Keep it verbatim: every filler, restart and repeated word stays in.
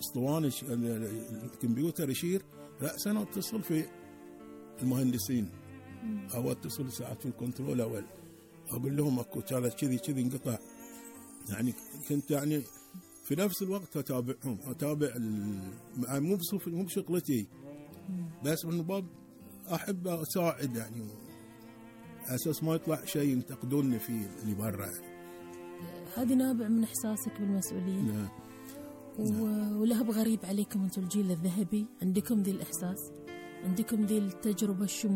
الاسطوانه الكمبيوتر يشير، راسا اتصل في المهندسين او اتصل ساعات في الكنترول اول، اقول لهم اكو كذي كذي انقطع. يعني كنت يعني في نفس الوقت اتابعهم، اتابع مو بصف مو بشغلتي، بس من باب احب اساعد يعني، اساس ما يطلع شيء ينتقدوني فيه اللي برا يعني. هذه نابع من احساسك بالمسؤوليه. نعم. و... وله بغريب عليكم انتم الجيل الذهبي، عندكم ذي الاحساس، عندكم ذي التجربه الشموليه